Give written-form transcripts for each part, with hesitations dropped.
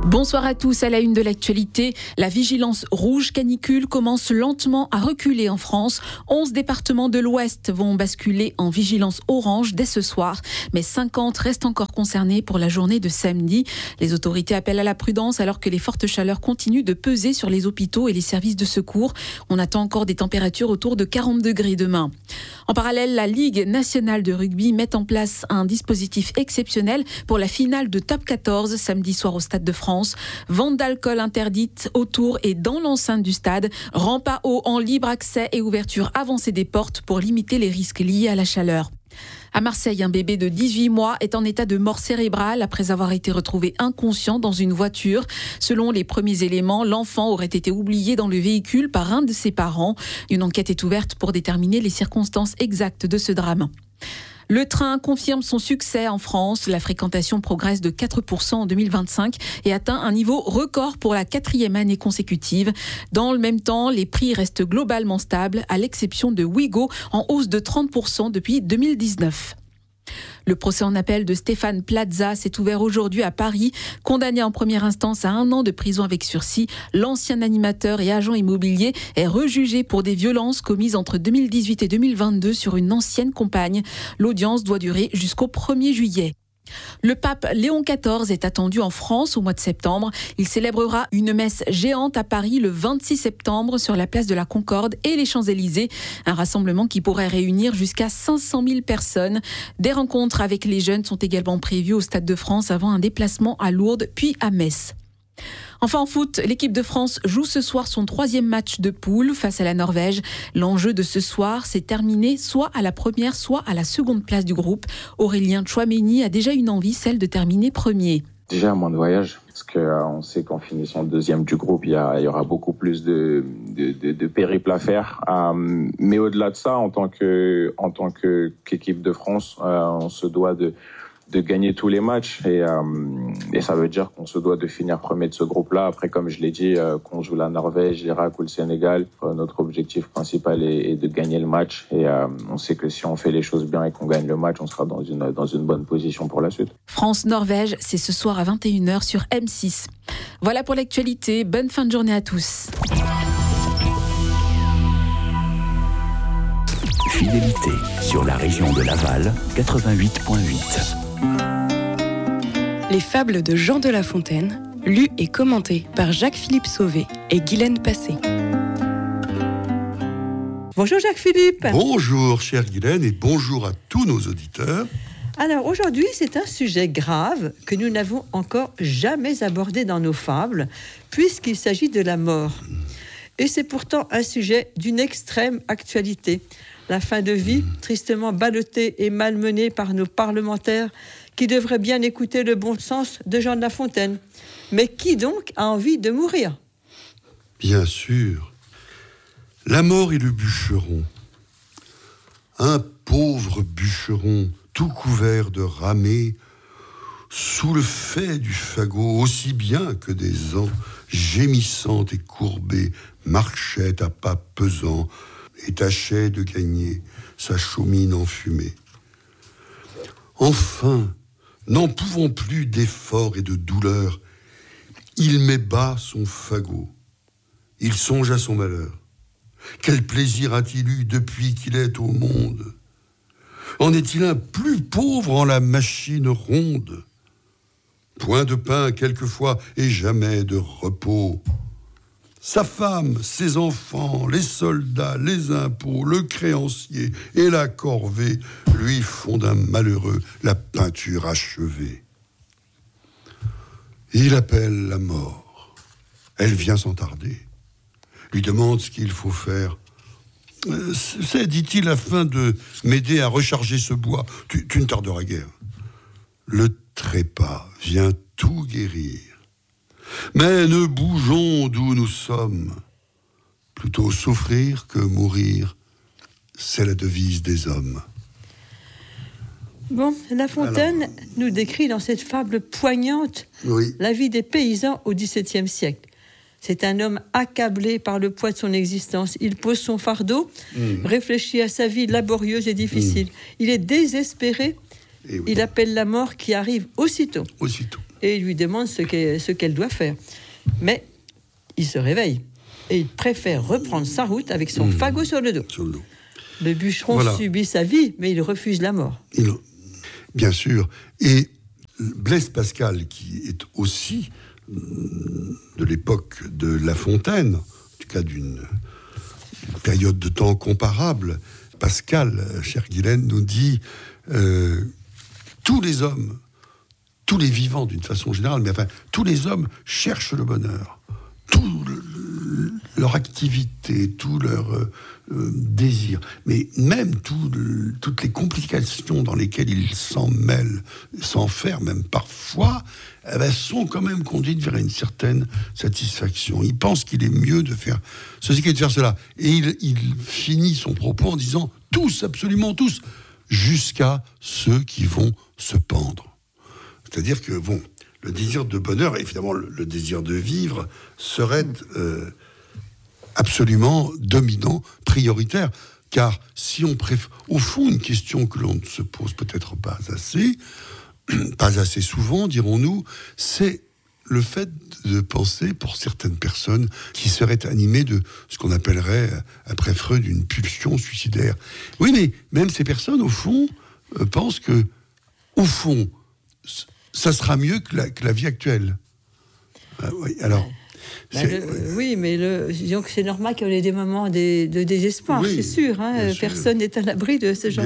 Bonsoir à tous. À la une de l'actualité, la vigilance rouge canicule commence lentement à reculer en France. 11 départements de l'Ouest vont basculer en vigilance orange dès ce soir, mais 50 restent encore concernés pour la journée de samedi. Les autorités appellent à la prudence alors que les fortes chaleurs continuent de peser sur les hôpitaux et les services de secours. On attend encore des températures autour de 40 degrés demain. En parallèle, la Ligue nationale de rugby met en place un dispositif exceptionnel pour la finale de Top 14 samedi soir au Stade de France. Vente d'alcool interdite autour et dans l'enceinte du stade. Rampe à eau en libre accès et ouverture avancée des portes pour limiter les risques liés à la chaleur. À Marseille, un bébé de 18 mois est en état de mort cérébrale après avoir été retrouvé inconscient dans une voiture. Selon les premiers éléments, l'enfant aurait été oublié dans le véhicule par un de ses parents. Une enquête est ouverte pour déterminer les circonstances exactes de ce drame. Le train confirme son succès en France. La fréquentation progresse de 4% en 2025 et atteint un niveau record pour la 4e année consécutive. Dans le même temps, les prix restent globalement stables, à l'exception de Ouigo, en hausse de 30% depuis 2019. Le procès en appel de Stéphane Plaza s'est ouvert aujourd'hui à Paris. Condamné en première instance à 1 an de prison avec sursis, l'ancien animateur et agent immobilier est rejugé pour des violences commises entre 2018 et 2022 sur une ancienne compagne. L'audience doit durer jusqu'au 1er juillet. Le pape Léon XIV est attendu en France au mois de septembre. Il célébrera une messe géante à Paris le 26 septembre sur la place de la Concorde et les Champs-Élysées. Un rassemblement qui pourrait réunir jusqu'à 500 000 personnes. Des rencontres avec les jeunes sont également prévues au Stade de France avant un déplacement à Lourdes puis à Metz. Enfin en foot, l'équipe de France joue ce soir son 3e match de poule face à la Norvège. L'enjeu de ce soir, c'est terminer soit à la première, soit à la seconde place du groupe. Aurélien Tchouaméni a déjà une envie, celle de terminer premier. Déjà moins de voyage, parce qu'on sait qu'en finissant 2e du groupe, il y aura beaucoup plus de périples à faire. Mais au-delà de ça, en tant qu'équipe de France, on se doit de gagner tous les matchs et ça veut dire qu'on se doit de finir premier de ce groupe-là. Après, comme je l'ai dit, qu'on joue la Norvège, l'Irak ou le Sénégal, notre objectif principal est de gagner le match et on sait que si on fait les choses bien et qu'on gagne le match, on sera dans une bonne position pour la suite. France-Norvège, c'est ce soir à 21h sur M6. Voilà pour l'actualité. Bonne fin de journée à tous. Fidélité sur la région de Laval, 88.8. Les fables de Jean de La Fontaine, lues et commentées par Jacques-Philippe Sauvé et Guylaine Passé. Bonjour Jacques-Philippe. Bonjour chère Guylaine et bonjour à tous nos auditeurs. Alors aujourd'hui, c'est un sujet grave que nous n'avons encore jamais abordé dans nos fables, puisqu'il s'agit de la mort. Et c'est pourtant un sujet d'une extrême actualité. La fin de vie, tristement ballottée et malmenée par nos parlementaires qui devraient bien écouter le bon sens de Jean de La Fontaine. Mais qui donc a envie de mourir ? Bien sûr, la mort est le bûcheron. Un pauvre bûcheron, tout couvert de ramée, sous le fait du fagot, aussi bien que des ans, gémissant et courbé, marchait à pas pesants, et tâchait de gagner sa chaumine enfumée. Enfin, n'en pouvant plus d'efforts et de douleur, il met bas son fagot. Il songe à son malheur. Quel plaisir a-t-il eu depuis qu'il est au monde ? En est-il un plus pauvre en la machine ronde ? Point de pain quelquefois et jamais de repos. Sa femme, ses enfants, les soldats, les impôts, le créancier et la corvée lui font d'un malheureux la peinture achevée. Il appelle la mort. Elle vient sans tarder. Lui demande ce qu'il faut faire. C'est, dit-il, afin de m'aider à recharger ce bois. Tu ne tarderas guère. Le trépas vient tout guérir. Mais ne bougeons d'où nous sommes. Plutôt souffrir que mourir, c'est la devise des hommes. Bon, La Fontaine nous décrit dans cette fable poignante la vie des paysans au XVIIe siècle. C'est un homme accablé par le poids de son existence. Il pose son fardeau, réfléchit à sa vie laborieuse et difficile. Il est désespéré. Il appelle la mort qui arrive aussitôt. et il lui demande ce qu'elle doit faire. Mais il se réveille et il préfère reprendre sa route avec son fagot sur le dos. Le bûcheron subit sa vie, mais il refuse la mort. Bien sûr. Et Blaise Pascal, qui est aussi de l'époque de La Fontaine, en tout cas d'une période de temps comparable, Pascal, chère Guylaine, nous dit tous les hommes, tous les vivants d'une façon générale, mais enfin, tous les hommes cherchent le bonheur. Leur activité, tout leur désir, mais même toutes les complications dans lesquelles ils s'en mêlent, s'enferment même parfois, sont quand même conduites vers une certaine satisfaction. Il pense qu'il est mieux de faire ceci que de faire cela. Et il finit son propos en disant « tous, absolument tous », jusqu'à ceux qui vont se pendre. C'est-à-dire que, bon, le désir de bonheur, évidemment, le désir de vivre serait absolument dominant, prioritaire. Car si on préfère... Au fond, une question que l'on ne se pose peut-être pas assez souvent, dirons-nous, c'est le fait de penser, pour certaines personnes, qui seraient animées de ce qu'on appellerait, après Freud, une pulsion suicidaire. Oui, mais même ces personnes, au fond, pensent que, au fond, ça sera mieux que la vie actuelle. Oui, alors... oui, mais disons que c'est normal qu'il y ait des moments de désespoir, c'est sûr. Personne n'est à l'abri de ce genre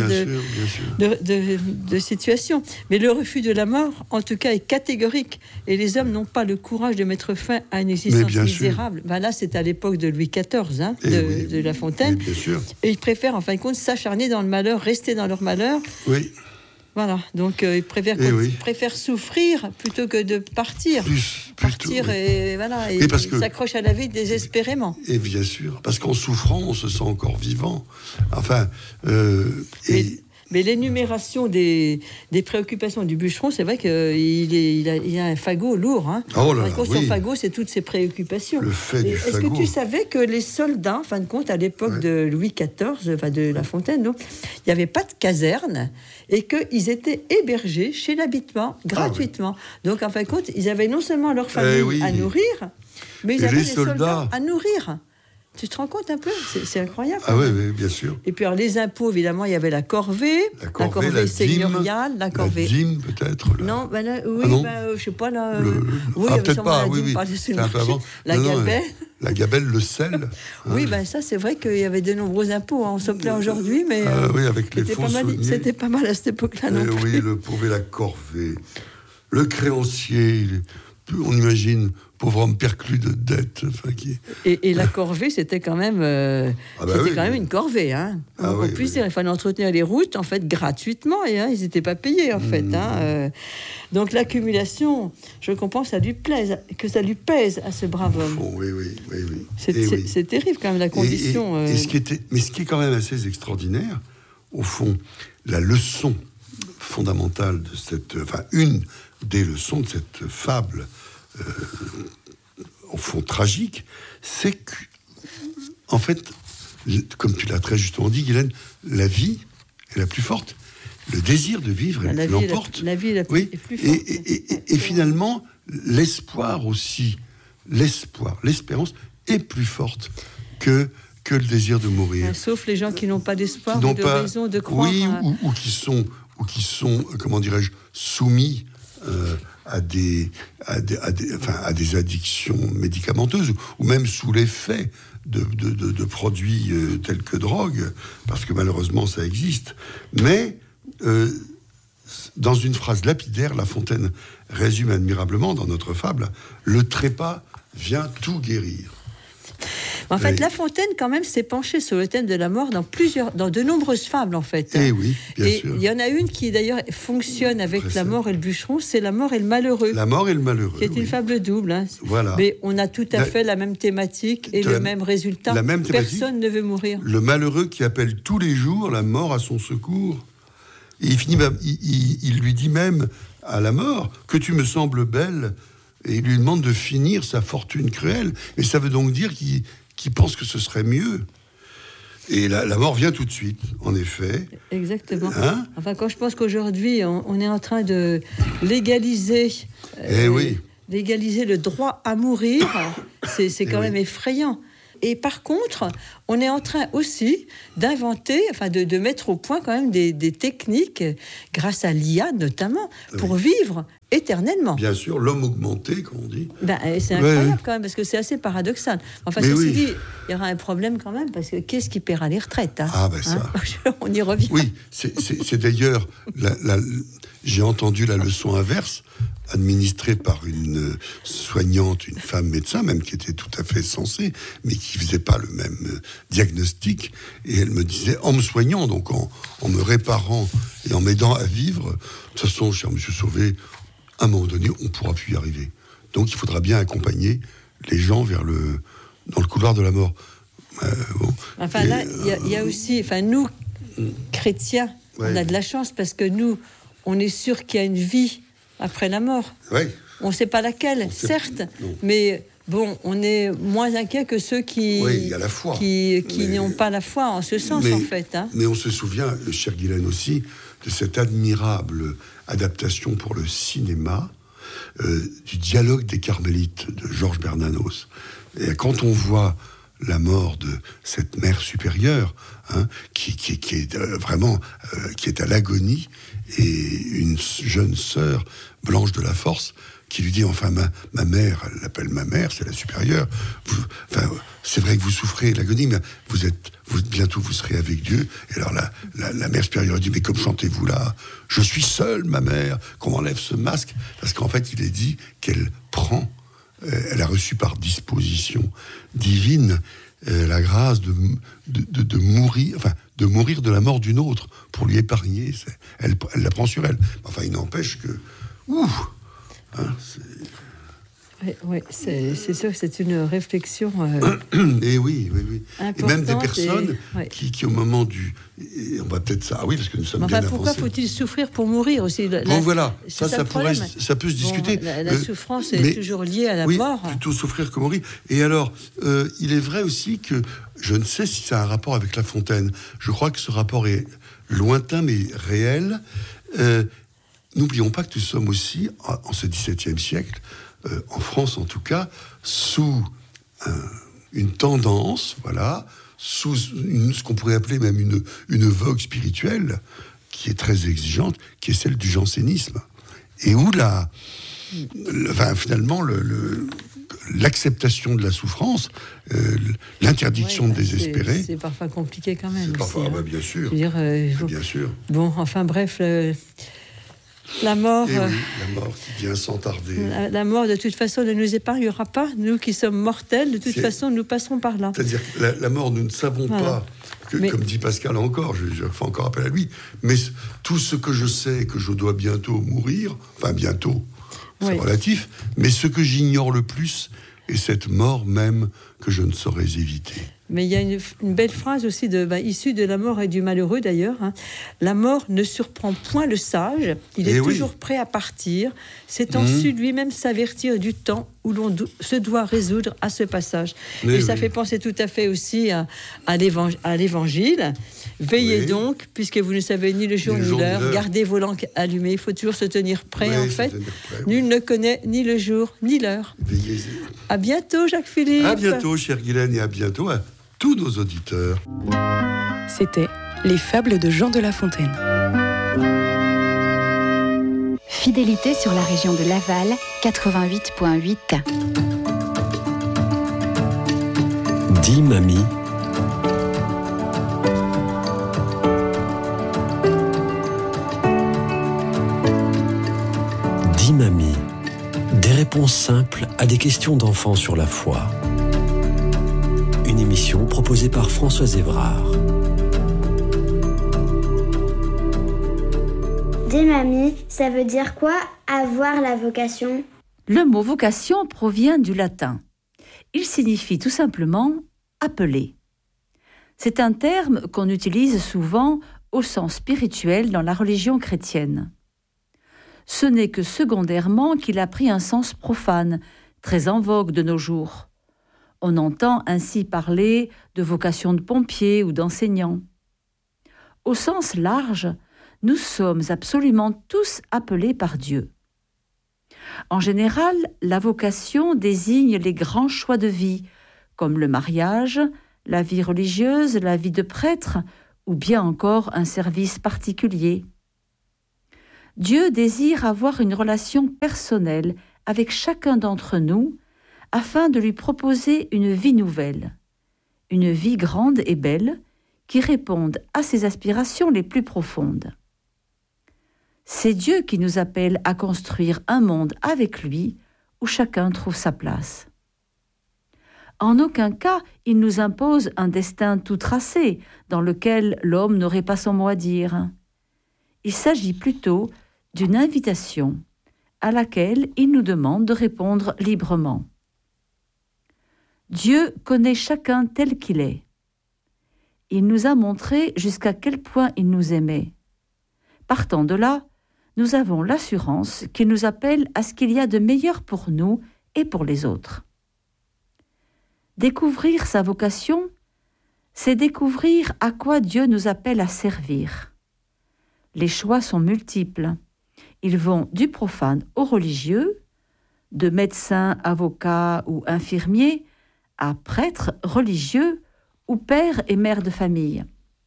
de situation. Mais le refus de la mort, en tout cas, est catégorique. Et les hommes n'ont pas le courage de mettre fin à une existence misérable. Là, c'est à l'époque de Louis XIV, de La Fontaine. Et ils préfèrent, en fin de compte, s'acharner dans le malheur, rester dans leur malheur. Oui. Voilà, donc ils préfèrent souffrir plutôt que de partir. Partir et s'accrochent à la vie désespérément. Et bien sûr, parce qu'en souffrant, on se sent encore vivant. Enfin, mais l'énumération des préoccupations du bûcheron, c'est vrai qu'il a un fagot lourd. Hein. Son fagot, c'est toutes ses préoccupations. Le fait du fagot. Est-ce que tu savais que les soldats, en fin de compte, à l'époque de Louis XIV, de La Fontaine, il n'y avait pas de caserne et qu'ils étaient hébergés chez l'habitement gratuitement. Donc, en fin de compte, ils avaient non seulement leur famille à nourrir, mais ils avaient les soldats à nourrir. Tu te rends compte un peu ? C'est incroyable. Ah oui, bien sûr. Et puis alors, les impôts, évidemment, il y avait la corvée seigneuriale, la corvée. La dîme, peut-être. Non, je sais pas, là... peut-être pas, c'est un peu avant. La gabelle. La gabelle, le sel. Oui, ça, c'est vrai qu'il y avait de nombreux impôts. On se plaint aujourd'hui, mais... oui, avec les faux souvenirs. C'était pas mal à cette époque-là, non plus. Oui, le pauvre et la corvée. Le créancier, on imagine... pauvre homme perclus de dettes. Et la corvée, c'était quand même, une corvée. Hein. On puisse dire, il fallait entretenir les routes, en fait, gratuitement, et ils n'étaient pas payés, en fait. Donc l'accumulation, je comprends que ça lui pèse à ce brave homme. Oui. C'est terrible, quand même, la condition. Mais ce qui est quand même assez extraordinaire, au fond, la leçon fondamentale de cette... une des leçons de cette fable... au fond tragique, c'est que, en fait, comme tu l'as très justement dit, Guylaine, la vie est la plus forte. Le désir de vivre l'emporte. La vie est plus forte. Et finalement, l'espoir aussi, l'espérance est plus forte que le désir de mourir. Sauf les gens qui n'ont pas d'espoir ou de raison de croire. Oui, ou qui sont, comment dirais-je, soumis à des addictions médicamenteuses, ou même sous l'effet de produits tels que drogue, parce que malheureusement ça existe. Mais dans une phrase lapidaire, La Fontaine résume admirablement dans notre fable: le trépas vient tout guérir. En fait, La Fontaine, quand même, s'est penchée sur le thème de la mort dans de nombreuses fables, en fait. Oui, bien sûr. Il y en a une qui, d'ailleurs, fonctionne avec La mort et le bûcheron, c'est La mort et le malheureux. La mort et le malheureux, qui est une fable double. Hein. Voilà. Mais on a tout à fait la même thématique et le même résultat. La même thématique. Personne ne veut mourir. Le malheureux qui appelle tous les jours la mort à son secours. Et il lui dit même à la mort que tu me sembles belle, et il lui demande de finir sa fortune cruelle. Et ça veut donc dire qu'il pense que ce serait mieux. Et la mort vient tout de suite, en effet. Exactement. Hein? Enfin, quand je pense qu'aujourd'hui, on est en train de légaliser, légaliser le droit à mourir, c'est quand même effrayant. Et par contre, on est en train aussi d'inventer, enfin de mettre au point quand même des techniques, grâce à l'IA notamment, pour vivre éternellement. Bien sûr, l'homme augmenté, comme on dit. C'est incroyable quand même, parce que c'est assez paradoxal. Enfin, ceci dit, il y aura un problème quand même, parce que qu'est-ce qui paiera les retraites, hein? Ça. On y revient. Oui, c'est d'ailleurs, j'ai entendu la leçon inverse, administrée par une soignante, une femme médecin, même qui était tout à fait sensée, mais qui ne faisait pas le même diagnostic. Et elle me disait, en me soignant, donc en me réparant et en m'aidant à vivre, de toute façon, cher monsieur Sauvé, à un moment donné, on ne pourra plus y arriver. Donc il faudra bien accompagner les gens dans le couloir de la mort. Enfin, là, il y a aussi, nous, chrétiens, on a de la chance, parce que nous, on est sûr qu'il y a une vie après la mort. Oui. On ne sait pas laquelle, certes, mais bon, on est moins inquiet que ceux qui n'ont pas la foi en ce sens, en fait. Hein. Mais on se souvient, cher Guylaine aussi, de cette admirable adaptation pour le cinéma du dialogue des Carmélites de Georges Bernanos. Et quand on voit la mort de cette mère supérieure, qui est vraiment qui est à l'agonie, et une jeune sœur, Blanche de la Force, qui lui dit, enfin, ma mère, elle l'appelle ma mère, c'est la supérieure, c'est vrai que vous souffrez l'agonie, mais bientôt vous serez avec Dieu. Et alors la mère supérieure dit, mais comme chantez-vous là, je suis seule, ma mère, qu'on enlève ce masque, parce qu'en fait, il est dit qu'elle prend, elle a reçu par disposition divine la grâce de mourir, de mourir de la mort d'une autre, pour lui épargner. Elle la prend sur elle. Enfin, il n'empêche que... c'est sûr que c'est une réflexion. Et oui. Et même des personnes qui au moment du... on va peut-être ça... Ah oui, parce que nous sommes bien avancés. Pourquoi faut-il souffrir pour mourir aussi? Voilà, ça peut se discuter. La souffrance est toujours liée à la mort. Plutôt souffrir que mourir. Et alors, il est vrai aussi que, je ne sais si ça a un rapport avec La Fontaine, je crois que ce rapport est lointain mais réel. N'oublions pas que nous sommes aussi, en ce XVIIe siècle, en France en tout cas, sous une tendance, sous ce qu'on pourrait appeler même une vogue spirituelle qui est très exigeante, qui est celle du jansénisme. Et où finalement l'acceptation de la souffrance, l'interdiction de désespérer... C'est parfois compliqué quand même. C'est parfois, bien sûr. Bien sûr. Bon, enfin bref... La mort, la mort qui vient sans tarder. La mort, de toute façon, ne nous épargnera pas. Nous qui sommes mortels, de toute façon, nous passerons par là. C'est-à-dire que la mort, nous ne savons pas, comme dit Pascal encore, je fais encore appel à lui, mais tout ce que je sais que je dois bientôt mourir, bientôt, c'est relatif, mais ce que j'ignore le plus est cette mort même que je ne saurais éviter. Mais il y a une belle phrase aussi issue de La mort et du malheureux d'ailleurs. La mort ne surprend point le sage, il est toujours prêt à partir, s'étant su lui-même s'avertir du temps où l'on se doit résoudre à ce passage. Ça fait penser tout à fait aussi à l'évangile. Veillez donc, puisque vous ne savez ni le jour ni l'heure, gardez vos lampes allumées, il faut toujours se tenir prêt en fait. Nul ne connaît ni le jour ni l'heure. Veillez. À bientôt Jacques-Philippe. À bientôt chère Guylaine, et à bientôt à tous nos auditeurs. C'était Les Fables de Jean de La Fontaine. Fidélité sur la région de Laval, 88.8. Dis mamie. Dis mamie. Des réponses simples à des questions d'enfants sur la foi. Une émission proposée par Françoise Évrard. Dis mamie, ça veut dire quoi, avoir la vocation ? Le mot vocation provient du latin. Il signifie tout simplement appeler. C'est un terme qu'on utilise souvent au sens spirituel dans la religion chrétienne. Ce n'est que secondairement qu'il a pris un sens profane, très en vogue de nos jours. On entend ainsi parler de vocation de pompier ou d'enseignant. Au sens large, nous sommes absolument tous appelés par Dieu. En général, la vocation désigne les grands choix de vie, comme le mariage, la vie religieuse, la vie de prêtre, ou bien encore un service particulier. Dieu désire avoir une relation personnelle avec chacun d'entre nous, afin de lui proposer une vie nouvelle, une vie grande et belle, qui réponde à ses aspirations les plus profondes. C'est Dieu qui nous appelle à construire un monde avec lui où chacun trouve sa place. En aucun cas, il nous impose un destin tout tracé dans lequel l'homme n'aurait pas son mot à dire. Il s'agit plutôt d'une invitation à laquelle il nous demande de répondre librement. Dieu connaît chacun tel qu'il est. Il nous a montré jusqu'à quel point il nous aimait. Partant de là, nous avons l'assurance qu'il nous appelle à ce qu'il y a de meilleur pour nous et pour les autres. Découvrir sa vocation, c'est découvrir à quoi Dieu nous appelle à servir. Les choix sont multiples. Ils vont du profane au religieux, de médecin, avocat ou infirmier, à prêtre, religieux ou père et mère de famille.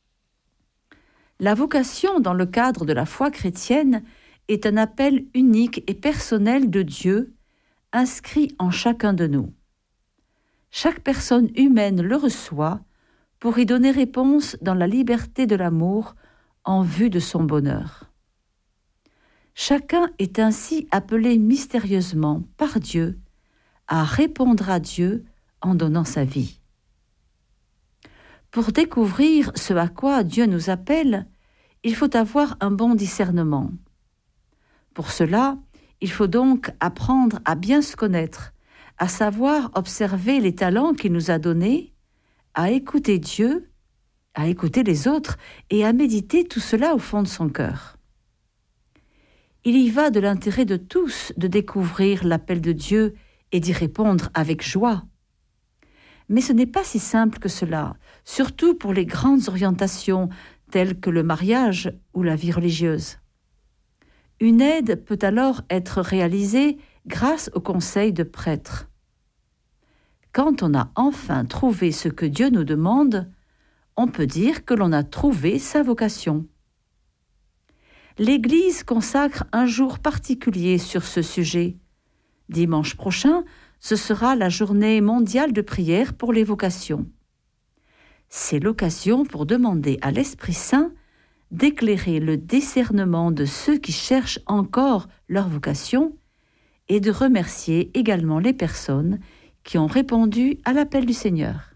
La vocation dans le cadre de la foi chrétienne est un appel unique et personnel de Dieu, inscrit en chacun de nous. Chaque personne humaine le reçoit pour y donner réponse dans la liberté de l'amour en vue de son bonheur. Chacun est ainsi appelé mystérieusement par Dieu à répondre à Dieu en donnant sa vie. Pour découvrir ce à quoi Dieu nous appelle, il faut avoir un bon discernement. Pour cela, il faut donc apprendre à bien se connaître, à savoir observer les talents qu'il nous a donnés, à écouter Dieu, à écouter les autres et à méditer tout cela au fond de son cœur. Il y va de l'intérêt de tous de découvrir l'appel de Dieu et d'y répondre avec joie. Mais ce n'est pas si simple que cela, surtout pour les grandes orientations telles que le mariage ou la vie religieuse. Une aide peut alors être réalisée grâce au conseil de prêtres. Quand on a enfin trouvé ce que Dieu nous demande, on peut dire que l'on a trouvé sa vocation. L'Église consacre un jour particulier sur ce sujet. Dimanche prochain, ce sera la journée mondiale de prière pour les vocations. C'est l'occasion pour demander à l'Esprit Saint d'éclairer le discernement de ceux qui cherchent encore leur vocation et de remercier également les personnes qui ont répondu à l'appel du Seigneur.